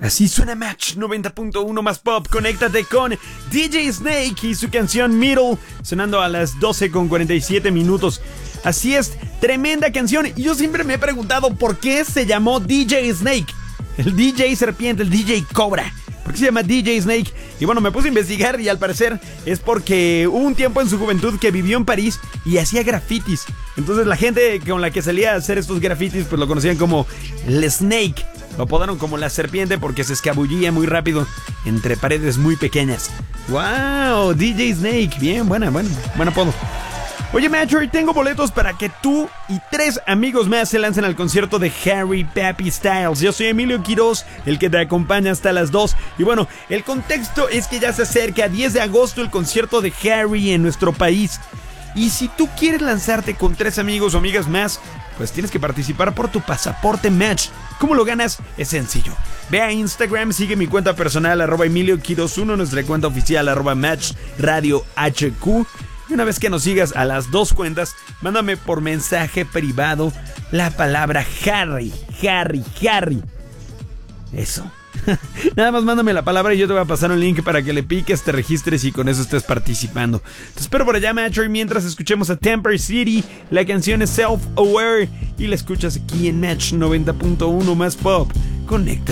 Así suena Match 90.1 más pop. Conéctate con DJ Snake y su canción Middle, sonando a las 12:47. Así es, tremenda canción. Y yo siempre me he preguntado por qué se llamó DJ Snake, el DJ serpiente, el DJ cobra. ¿Por qué se llama DJ Snake? Y bueno, me puse a investigar y al parecer es porque hubo un tiempo en su juventud que vivió en París y hacía grafitis. Entonces la gente con la que salía a hacer estos grafitis pues lo conocían como el Snake. Lo apodaron como la serpiente porque se escabullía muy rápido entre paredes muy pequeñas. ¡Wow! DJ Snake. Bien, buen apodo. Oye, Macho, tengo boletos para que tú y 3 amigos más se lancen al concierto de Harry Papi Styles. Yo soy Emilio Quiroz, el que te acompaña hasta las 2. Y bueno, el contexto es que ya se acerca 10 de agosto el concierto de Harry en nuestro país. Y si tú quieres lanzarte con 3 amigos o amigas más, pues tienes que participar por tu pasaporte Match. ¿Cómo lo ganas? Es sencillo. Ve a Instagram, sigue mi cuenta personal @EmilioQuiroz1, nuestra cuenta oficial @MatchRadioHQ. Y una vez que nos sigas a las 2 cuentas, mándame por mensaje privado la palabra Harry. Eso. Nada más mándame la palabra y yo te voy a pasar un link para que le piques, te registres y con eso estés participando. Te espero por allá, Macho, y mientras escuchemos a Temper City, la canción es Self Aware y la escuchas aquí en Match 90.1 más pop. Conecta.